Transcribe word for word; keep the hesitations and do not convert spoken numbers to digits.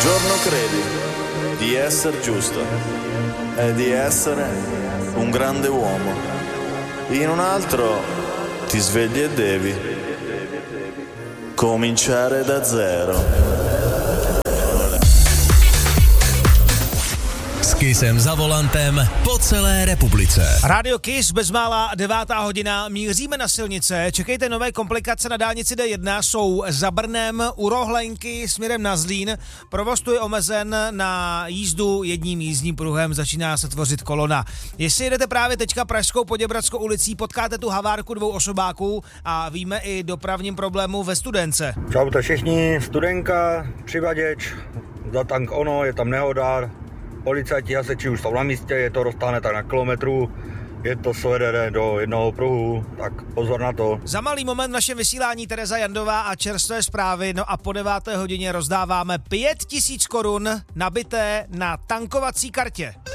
giorno credi di essere giusto e di essere un grande uomo. In un altro ti svegli e devi cominciare da zero. S Kissem za volantem po celé republice. Radio Kiss, bezmála devátá hodina, míříme na silnice, čekejte nové komplikace na dálnici D jedna, jsou za Brnem u Rohlenky směrem na Zlín, provoz tu je omezen na jízdu jedním jízdním pruhem, začíná se tvořit kolona. Jestli jedete právě teďka Pražskou Poděbradskou ulicí, potkáte tu havárku dvou osobáků a víme i dopravním problému ve Studence. Čaute všichni, Studenka, přivaděč, za tank ono, je tam nehoda. Policajti hasiči už jsou na místě, je to roztáhne tak na kilometru, je to svede do jednoho pruhu, tak pozor na to. Za malý moment v našem vysílání Tereza Jandová a čerstvé zprávy, no a po deváté hodině rozdáváme pět tisíc korun nabité na tankovací kartě.